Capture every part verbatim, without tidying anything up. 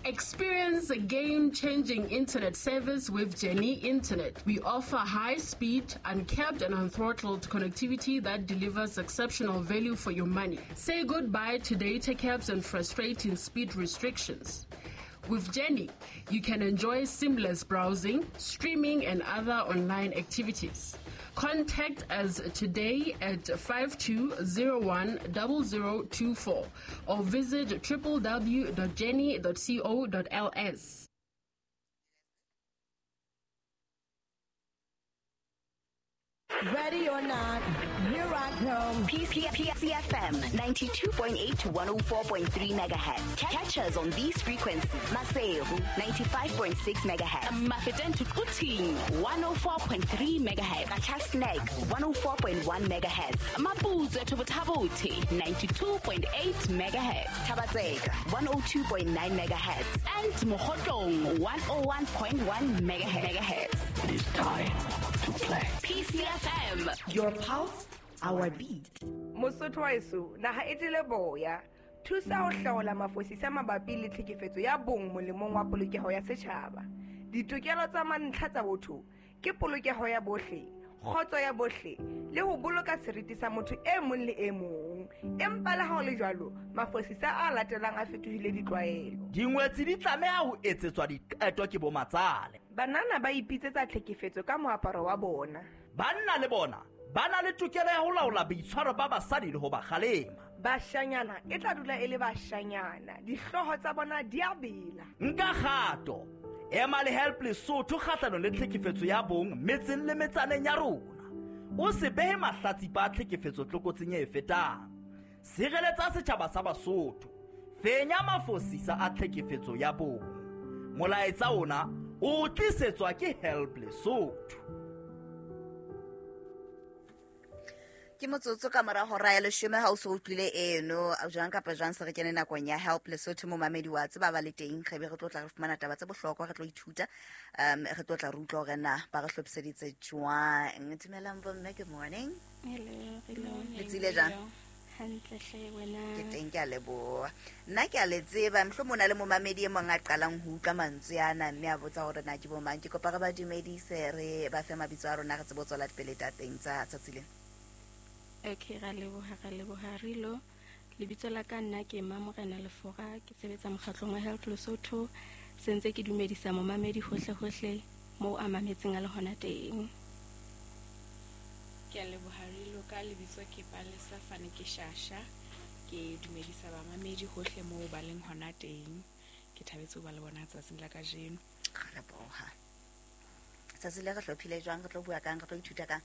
Experience a game-changing internet service with Jenny Internet. We offer high-speed, uncapped and unthrottled connectivity that delivers exceptional value for your money. Say goodbye to data caps and frustrating speed restrictions. With Jenny, you can enjoy seamless browsing, streaming, and other online activities. Contact us today at five two zero one zero zero two four or visit w w w dot jenny dot co dot l s. Ready or not, here I come. P C F M ninety-two point eight to one oh four point three megahertz. Catch us on these frequencies. Maseru ninety-five point six megahertz. Mafeten to Kuting one oh four point three megahertz. Kachasnek one oh four point one megahertz. Mapuze to Tabuti ninety-two point eight megahertz. Tabatsega one oh two point nine megahertz. And Mohotong one oh one point one megahertz. It is time to play. P C F M, your pulse, our beat. Mosotho wa eso naha e tele boya thusa ho hlaola mafosisa mabapi le tlhekefetso ya bong molemong wa polokeho ya setjhaba. Ditokelo tsa mantlha tsa botho ke polokeho ya bohle, khotso ya bohle le ho boloka seriti sa motho e mong le e mong. Empa le ha ho le jwalo mafosisa a latelang a fetohile ditlwaelo. Dingwetsi di tlameha ho etsetswa diqeto ke bo matsale. Banana ba ipitsetsa tlhekefetso ka moaparo wa bona. Banna le bona ba na le tokelo ya ho laola boitshwaro ba basadi le ho ba kgalema. Bashanyana e tla dula e le bashanyana, dihloho tsa bona di a bela. Nka kgato ema le Help Lesotho kgahlano le tlhekefetso ya bong metseng le metsaneng ya rona. O se behe mahlatsi ba tlhekefetso tlokotsing e fetang. Sireletsa setjhaba sa Basotho. Fenya mafosisa a tlhekefetso ya bong. Molaetsa ona o tlisetswa ke Help Lesotho. Ke motsotso ka mora hora ya leshome ha o so utlwile eno a jang kapa jang se re kene nakong ya Help Lesotho mo mamedi wa tseba ba le teng ge be re tlotla re fumana taba tsa bohlokwa re tlo ithuta um re tlotla re utlwa hore na ba re hlopseditse jwang. Ntemelang bo mme, good morning. Hello, hello. Le tsile jang? Hantle hle wena. Ke teng ke a leboha. Nna ke a le tseba mohlomong le mo mamedi e mong a qalang ho utlwa mantswe ana mme a botsa hore na ke bo mang. Ke kopa re ba dumedise re ba fe mabitso a rona re tsebo tswela pele tateng tsa tsatsile. Okay, ra leboha ra leboha rilo. Lebitso la ka nna ke Mamorena Lefora, ke sebetsa mokgatlong wa Help Lesotho. Sentse ke dumedisa mo mamedi hohle hohle mo a mametseng a le hona teng. Ke a leboha rilo ka lebitso ke Palesa Fane ke Shasha, ke dumedisa ba mamedi hohle mo ba leng hona teng. Ke thabetse ba le bona tsatsing la kajeno. Ra leboha. Tsatsile re hlophile jwang, re tlo bua kang, re tlo ithuta kang?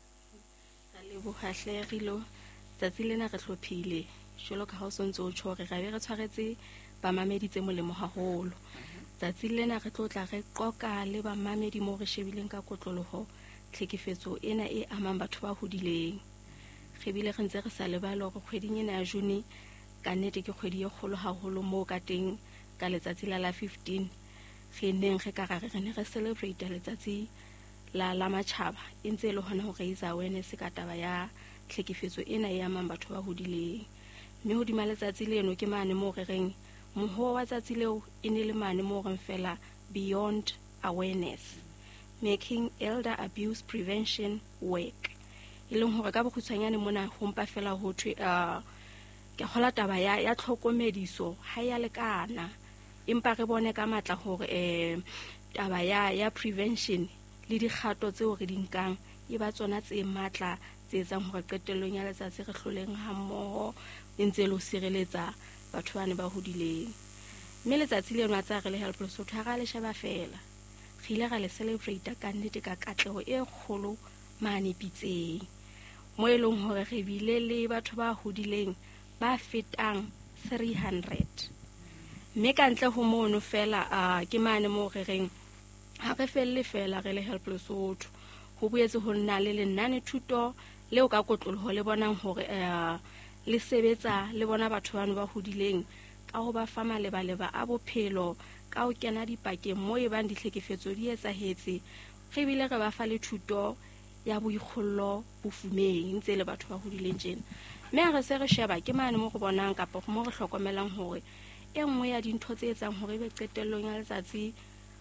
Le bohahle rilo tsatsi lena re hlophile jolo ka ha o sontse o tshore ga be re tshwaretse ba mameditse molemo haholo. Tsatsi lena re tlotla re qoka le ba mamedi mo re shebileng ka kotloloho tlhekefetso ena e amang batho ba hodileng. Re bile re ntse re sa lebala hore kgweding ena ya June ka nnete ke kgwedi e kgolo haholo mo ka teng ka letsatsi la la fifteen re neng re ka ra re ne re celebrate letsatsi la la matjhaba e ntse le hona ho raise awareness ka taba ya tlhekefetso ena e amang batho ba hodileng. Mme ho dima letsatsi leno ke mane mo re reng moho wa tsatsi leo e ne le mane mo reng fela beyond awareness, making elder abuse prevention work. E leng hore ka bokgutshwanyane mona ho mpa fela ho thwe a ke khola taba ya ya tlhokomediso ha ya lekana, empa re bone ka matla hore eh taba ya ya prevention le dikgato tseo re dinkang e ba tsona tse matla tse etsang hore qetellong ya letsatsi re hloleng ha mmoho e ntse le ho sireletsa batho bane ba hodileng. Mme letsatsi leno a tsa re le Help Lesotho ha ra le sheba fela, re ile ra le celebrate ka nnete ka katleho e kgolo mane pitseng mo e leng hore re bile le batho ba hodileng ba fetang three hundred. Mme ka ntle ho mono fela a ke mane mo re reng ha re felle fela re le Help Lesotho ho boetse ho nna le lenane thuto leo ka kotloloho le bonang hore le sebetsa le bona batho bana ba hodileng ka ho ba fa malebaleba a bophelo ka ho kena dipakeng mo e bang ditlhekefetso di etsahetse. Re bile re ba fa le thuto ya boikgollo bofumeng ntse le batho ba hodileng tjena. Mme re se re sheba ke mane mo go bonang kapa mo re hlokomelang hore e nngwe ya dintho tse etsang hore be qetellong ya letsatsi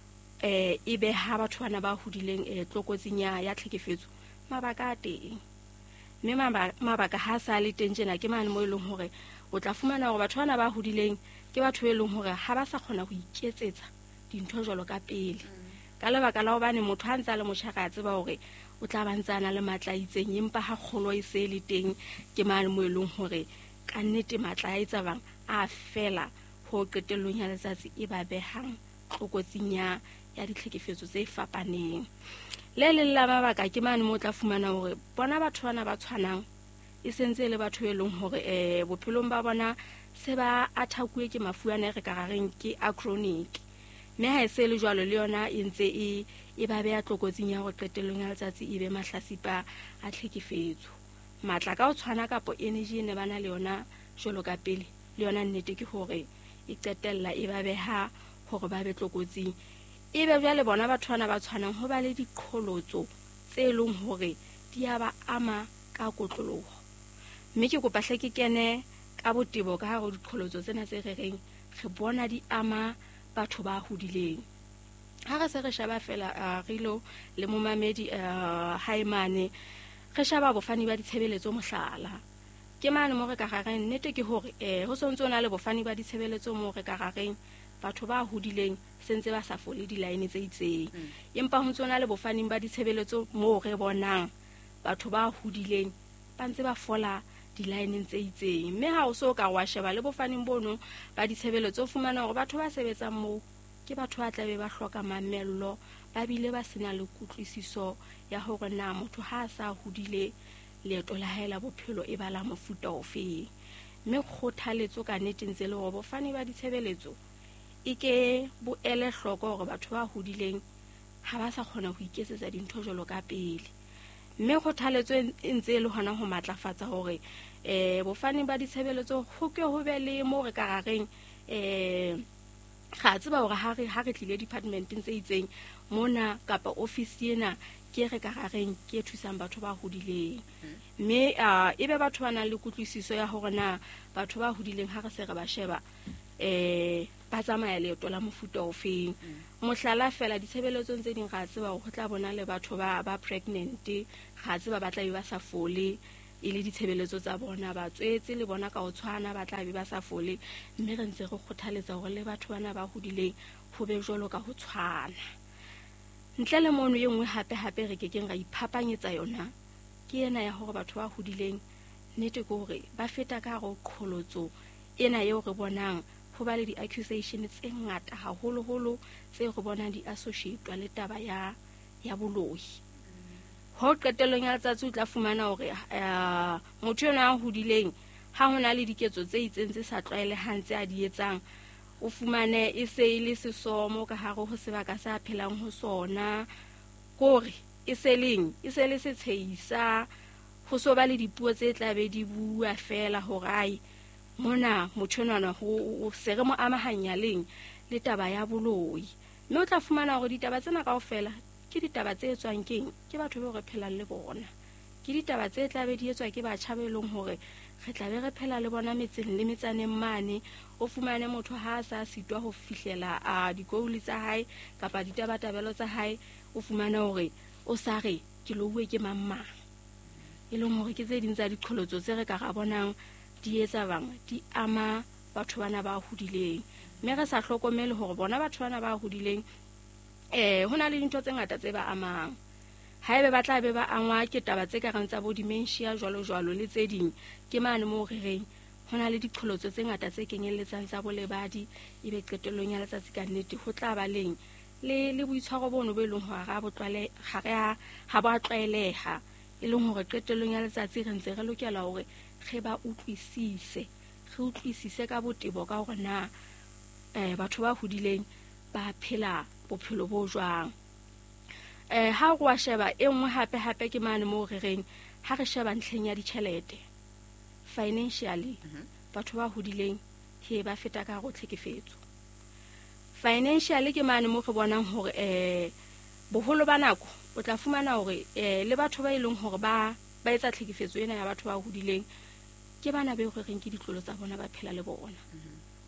eh e be ha batho bana ba hodileng eh tlokotsing ya ya tlhekefetso mabaka a teng. Mme mabaka ha sa le teng jena ke mane mo eleng hore o tla fumana hore batho bana ba hodileng ke batho be eleng hore ha ba sa kgona go iketsetsa dintho jalo ka pele. Ka lebaka la hobane motho ha ntse le motjhaka a tseba hore o tla bantsana le matla itseng empa ha kgolo e se le teng ke mane mo eleng hore ka nnete matla a etsa bang a fela ho qetellong ya letsatsi e ba behang tlokotsing ya ya ditlhekefetso tse fapaneng. Le le la mabaka ke mane mo tla fumana hore bona batho bana ba tshwanang e sentse le batho be leng hore eh bophelong ba bona se ba athakuwe ke mafu ana re ka rareng ke a chronic. Mme ha e se le jwalo le yona e ntse e e ba beha tlokotsing ya go qetellong ya letsatsi e be mahlasipa a tlhekefetso. Matla ka o tshwana kapo energy ne bana le yona jolo ka pele le yona nnete ke hore e qetella e ba beha hore ba be tlokotsing. E be jwale bona batho bana ba tshwanang ho ba le diqholotso tse leng hore di a ba ama ka kotloloho. Mme ke kopa hle ke kene ka botebo ka hare diqholotso tsena tse re reng re bona di ama batho ba hodileng. Ha re se re shaba fela rilo le momamedi haimane re shaba bofani ba ditshebeletso mohlala ke mane mo re ka rareng nnete ke hore eh ho sontse na le bofani ba ditshebeletso mo re ka rareng batho ba hodileng sentse ba sa fole di line tse itseng. Empa ho ntsona le bofaning ba ditshebeletso mo re bonang batho ba hodileng ba ntse ba fola di line tse itseng. Mme ha o so ka wa sheba le bofaning bono ba ditshebeletso fumana hore batho ba sebetsang mo ke batho ba tlabe ba hloka mamello ba bile ba sena le kutlwisiso ya hore na motho ha sa hodile leeto la haela bophelo e bala mofuta ofe. Mme kgothaletso ka nneteng tse le hore bofani ba ditshebeletso e ke bo ele hloko hore batho ba hodileng ha ba sa kgona ho iketsetsa dintho jolo ka pele. Mme kgothaletso e ntse le hona ho matlafatsa hore eh bofani ba ditshebeletso ho ke ho be le mo re ka rareng eh ga tseba hore ha re ha re tlile department tse itseng mona kapa office ena ke re ka rareng ke thusang batho ba hodileng. Mme a ebe batho bana le kutlwisiso ya hore na batho ba hodileng ha re se re ba sheba eh ba tsamaya leeto la mofuta ofeng. Mohlala fela ditshebeletso tse ding ga tseba ho tla bona le batho ba ba pregnant ga tseba ba tla be ba sa fole e le ditshebeletso tsa bona ba tswetse le bona ka o tshwana ba tla be ba sa fole. Mme re ntse re kgothaletsa hore le batho bana ba hodileng ho be jolo ka ho tshwana. Ntle le mono ye nngwe hape hape re ke keng ra iphapanyetsa yona ke ena ya hore batho ba hodileng nnete ke hore ba feta ka go qholotso ena eo re bonang ho ba le di-accusation tse ngata haholo holo tse re bonang di associate le taba ya ya boloi. Ho qetellong ya letsatsi o tla fumana hore motho yona a hodileng ha hona le diketso tse itseng tse sa tlwaelehang tse a di etsang o fumane e se ile sesomo ka hare ho sebaka sa phelang ho sona gore e se leng e se le se tshehisa ho so ba le dipuo tse tla be di bua fela hore ai mona motho nana ho se re mo amahanya leng le taba ya boloi. Mme o tla fumana hore ditaba tsena kaofela ke ditaba tse etswang keng ke batho be re phelang le bona. Ke ditaba tse tla be di etswa ke batjha be leng hore re tla be re phela le bona metseng le metsaneng mane. O fumane motho ha sa sitwa ho fihlela a digouli tsa hae kapa ditabatabelo tsa hae o fumana hore o sa re ke louwe ke mamma e leng hore ke tse ding tsa diqholotso tse re ka ra bonang di etsa bang di ama batho bana ba hodileng. Mme re sa hlokomele hore bona batho bana ba hodileng eh hona le dintho tse ngata tse ba amang. Haebe ba tla be ba angwa ke taba tse ka reng tsa bo dementia jwalo jwalo le tse ding ke mane mo re reng hona le diqholotso tse ngata tse kenyelletsang tsa bolebadi e be qetellong ya letsatsi ka nnete ho tla ba leng le le boitshwaro bono be leng hore ha bo tlwale ha re ha ba tlwaeleha e leng hore qetellong ya letsatsi re ntse re lokela hore re ba utlwisise re utlwisise ka botebo ka hore na eh batho ba hodileng ba phela bophelo bo jwang. Eh ha go a sheba e nngwe hape hape ke mane mo re reng ha re sheba ntlheng ya ditjhelete financially batho ba hodileng he ba feta ka go tlhekefetso. Financially ke mane mo re bonang hore eh boholo ba nako o tla fumana hore eh le batho ba ileng hore ba ba etsa tlhekefetso ena ya batho ba hodileng ke bana be go reng ke ditlolo tsa bona ba phela le bona.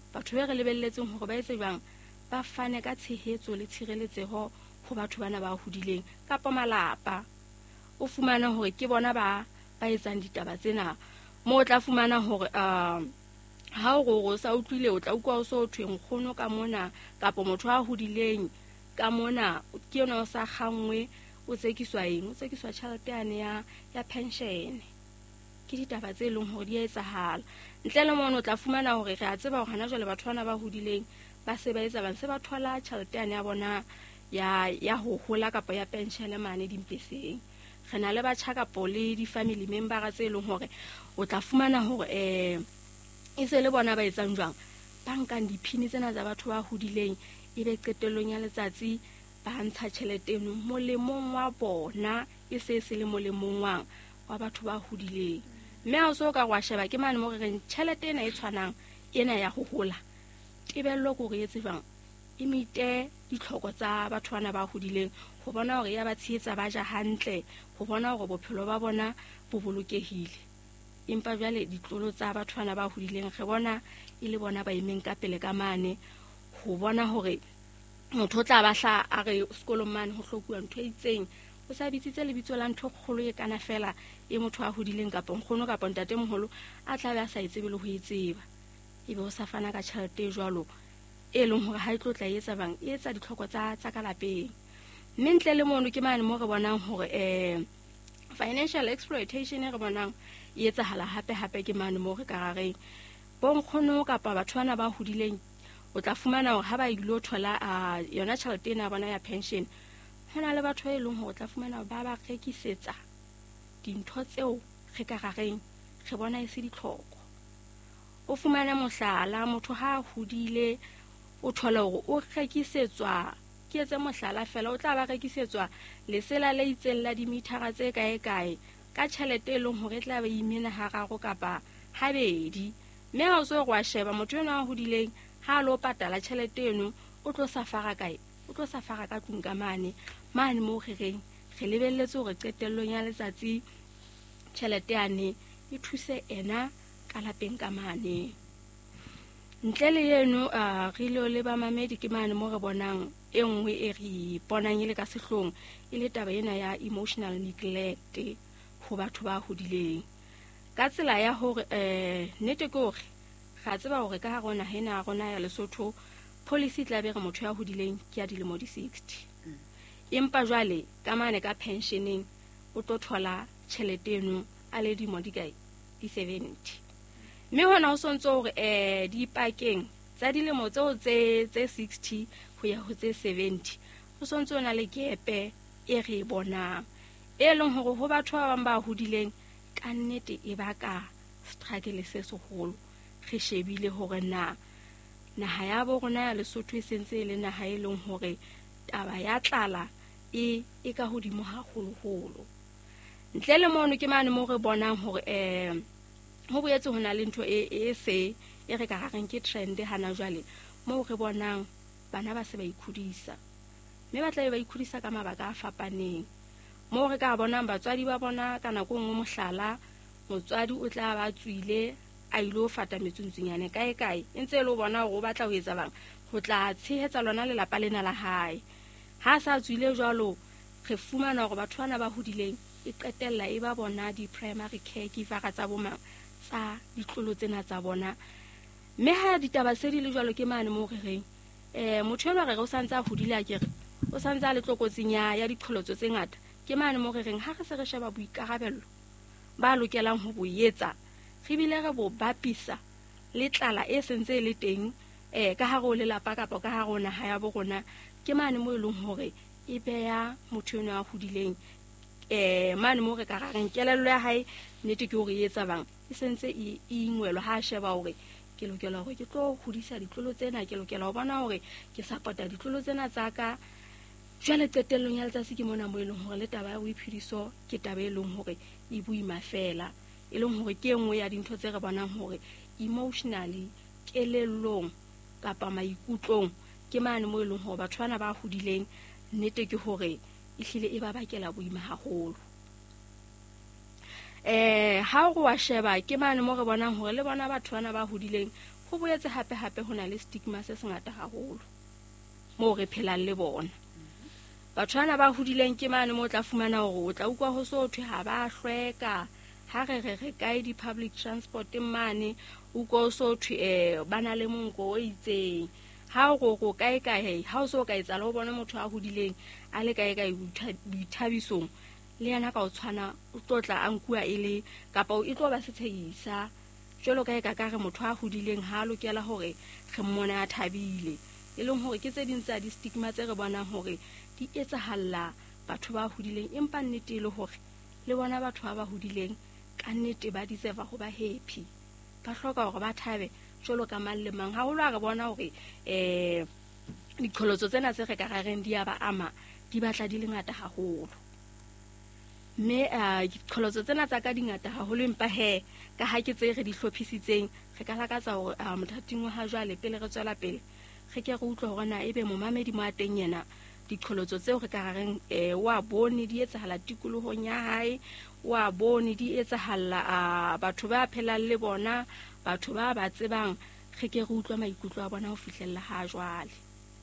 batho ba re lebelletseng hore ba etse jwang ba fane ka tshehetso le tshireletseho ho batho bana ba hodileng kapa malapa. O fumana hore ke bona ba ba etsang ditaba tsena mo o tla fumana hore uh, ha o go sa utlwile o tla ukwa o so thwe nkgono ka mona kapa motho a hodileng ka mona ke yona o sa gangwe o tsekiswa eng o tsekiswa tšhelete yane ya ya pension. Ke ditaba tse leng hore di a etsahala ntle le mono o tla fumana hore re a tseba hore hana jwale batho bana ba hodileng ba se ba etsa ba se ba thola tšhelete yane ya bona ya ya ho hola kapa ya pension mane dimpeseng. Re na le batjha kapo le di-family member tse leng hore o tla fumana hore eh e se le bona ba etsang jwang ba nkang diphini tsena tsa batho ba hodileng e be qetellong ya letsatsi ba ntsha tjhelete eno molemong wa bona e se se le molemong wa wa batho ba hodileng. Mme ha o so ka wa sheba ke mane mo re reng tjhelete ena e tshwanang ena ya ho hola tebello go re etse jwang e mite ditlhoko tsa batho bana ba hodileng go bona hore ya ba tshietsa ba ja hantle go bona hore bophelo ba bona bo bolokehile. Empa jwale ditlolo tsa batho bana ba hodileng re bona e le bona ba imeng ka pele ka mane go bona hore motho tla batla a re sekolong mane ho hlokuwa ntho e itseng o sa bitsitse lebitso la ntho kgolo e kana fela e motho a hodileng kapa nkgono kapa ntate moholo a tla ba sa itsebe le ho itseba ebe o sa fana ka tjhelete e jwalo e leng hore ha e tlo tla etsa bang e etsa ditlhoko tsa tsa ka lapeng. Mme ntle le mono ke mane mo re bonang hore eh financial exploitation re bonang e etsahala hape hape ke mane mo re ka rareng bo nkgono kapa batho bana ba hodileng o tla fumana hore ha ba ilo thola a yona tjhelete ena bona ya pension hona le batho ba e leng hore o tla fumana ba ba rekisetsa dintho tseo re ka rareng re bona e se ditlhoko. O fumana mohlala motho ha hodile o thola hore o rekisetswa ke etse mohlala fela o tla ba rekisetswa lesela le itseng la dimithara tse kae kae ka tjhelete e leng hore e tla ba imena hararo kapa habedi. Mme ha o so go a sheba motho yona a hodileng ha lo patala tjhelete eno o tlo sa fara kae o tlo sa fara ka tlung ka mane mane mo re reng re lebelletse hore qetellong ya letsatsi tjhelete yane e thuse ena ka lapeng ka mane. Ntle le eno a re ile le ba mamedi ke mane mo re bonang e nngwe e re bonang ile ka sehlong ile taba ena ya emotional neglect ho batho ba hodileng ka tsela ya hore eh nete ke hore ga tseba hore ka rona hena rona ya Lesotho policy tla be re motho ya hodileng ke ya dilemo di sixty. Empa jwale ka mane ka pensioning o tlo thola tjhelete eno a le di modi kae di seventy. Mme hona ho sontso hore eh di pakeng tsa dilemo tseo tse tse sixty ho ya ho tse seventy ho sontso na le gepe e re bonang e leng hore ho batho ba bang ba hodileng ka nnete e baka struggle se seholo. Re shebile hore na naha ya bo rona ya Lesotho e sentse le naha e leng hore taba ya tlala e e ka hodimo haholo holo. Ntle le mono ke mane mo re bonang hore eh ho boetse hona le ntho e e se e re ka rareng ke trend hana jwale mo re bonang bana ba se ba ikhudisa mme ba tla ba ikhudisa ka mabaka a fapaneng mo re ka bonang batswadi ba bona kana go ngwe mohlala motswadi o tla ba tswile a ilo fata metsuntsinyane kae kae ntse le bona go batla ho etsa bang ho tla tshehetsa lona le lapa lena la hae ha sa tswile jwalo re fumana hore batho bana ba hodileng e qetella e ba bona di primary caregiver tsa boma tsa ditlolo tsena tsa bona. Mme ha ditaba se di le jwalo ke mane mo re reng eh motho eno re go santsa hodile a kere o santsa le tlokotsinya ya diqholotso tse ngata ke mane mo re reng ha re se re sheba boikarabello ba lokelang ho boyetsa re bile re bo bapisa le tlala e sentse le teng eh ka ha go le lapa kapa ka ha rona ha ya bo rona ke mane mo e leng hore e beya motho eno a hodileng eh mane mo re ka rareng kelello ya hae nnete ke hore etsa bang e sentse e ingwelo ha sheba hore ke lokela hore ke tlo hodisa ditlolo tsena ke lokela ho bona hore ke support ditlolo tsena tsa ka jwale qetellong ya letsatsi ke mona mo e leng hore le taba ya boiphediso ke taba e leng hore e buima fela e leng hore ke engwe ya dintho tse re bonang hore emotionally kelellong kapa maikutlong ke mane mo e leng hore batho bana ba hodileng nnete ke hore e hlile e ba bakela boima haholo. Eh ha go wa sheba ke mane mo re bonang hore le bona batho bana ba hodileng go boetse hape hape ho na le stigma se sengata haholo mo re phelang le bona. Batho bana ba hodileng ke mane mo tla fumana hore o tla ukwa ho so thwe ha ba hlweka ha re re re kae di public transport mane o go so thwe eh bana le monko o itseng ha go go kae kae ha o so ka etsa le bona motho a hodileng a le kae kae boithabisong le yana ka o tshwana o tlotla a nkua ele kapa o itlo ba setshehisa jolo kae ka ka re motho a hodileng ha lokela hore re mmona a thabile e leng hore ke tse ding tsa di stigma tse re bonang hore di etsahalla batho ba hodileng empa nnete ile hore le bona batho ba ba hodileng ka nnete ba deserve go ba happy ba hloka hore ba thabe jolo ka mang le mang ha ho lwa re bona hore eh dikholotso tsena tse re ka rareng di ya ba ama di batla di lengata haholo me a dikholotso tsena tsa ka dingata haholo empa he ka ha ke tse re di hlophisitseng re ka lakatsa hore a mothating wa ha jwale pele re tswela pele re ke re utlwa hore na ebe momamedi mo ateng yena dikholotso tseo re ka rareng eh wa bone di etsahala tikolohong ya hae wa bone di etsahala a batho ba phelang le bona batho ba ba tsebang re ke re utlwa maikutlo a bona ho fihlella ha jwale.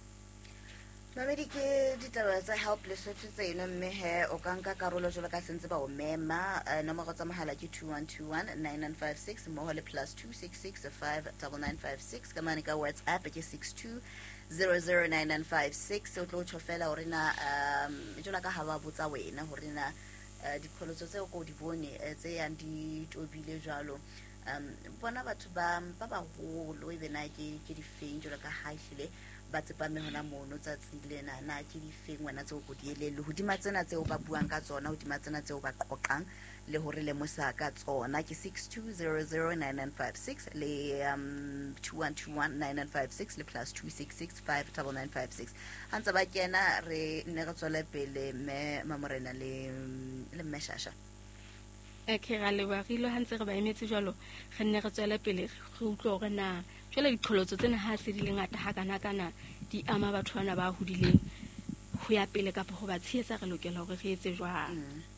Mamedi ke ditaba tsa helpless tseno mme he o ka nka karolo jwalo ka sentse ba o mema nomoro tsa mohala ke two one two one nine nine five six mo le plus two six six five nine nine five six ka mane ka WhatsApp ke six two zero zero nine nine five six o tlo tshofela hore na um jwalo ka ha ba botsa wena hore na dikholotso tse o go di bone tse yang di tobile jwalo um bona batho ba ba ba holo e bena ke ke di feng jwalo ka ha ile ba tsepa me hona mono tsa tsile na na ke di feng wena tse o go di elele ho di matsena tse o ba buang ka tsona ho di matsena tse o ba qoqang le hore le mosa ka tsona ke six two zero zero nine nine five six le um two one two one nine nine five six le plus two six six five nine nine five six hantsa ba kena re ne re tswela pele me mamorena le le meshasha e ke ga le ba rilo hantse re ba emetse jwalo re ne re tswela pele re utlwa hore na jwale dikholotso tsena ha se di lengata ha kana kana di ama batho bana ba hodileng ho ya pele ka ho ba tshietsa re lokela hore re etse jwang.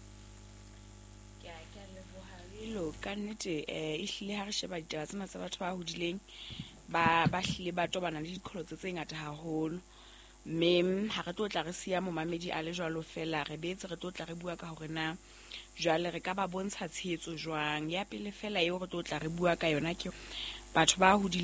Lo ka nnete eh ihlile ha re sheba ditaba tsena tsa batho ba hodileng ba ba hlile ba tobana le dikholotso tse ngata haholo mme ha re tlo tla re siya momamedi a le jwalo fela re betse re tlo tla re bua ka hore na jwale re ka ba bontsha tshehetso jwang ya pele fela eo re tlo tla re bua ka yona ke batho ba hodileng